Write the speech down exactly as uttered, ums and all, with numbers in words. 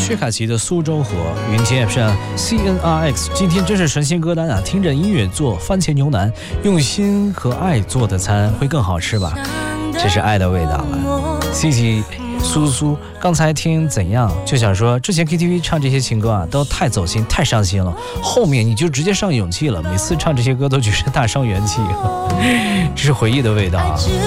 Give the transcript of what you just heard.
薛凯琪的苏州河，云天 App 上 C N R X， 今天真是神仙歌单啊！听着音乐做番茄牛腩，用心和爱做的餐会更好吃吧？这是爱的味道了。C T 苏苏，刚才听怎样就想说，之前 K T V 唱这些情歌啊，都太走心、太伤心了。后面你就直接上勇气了，每次唱这些歌都觉得大伤元气，这是回忆的味道啊。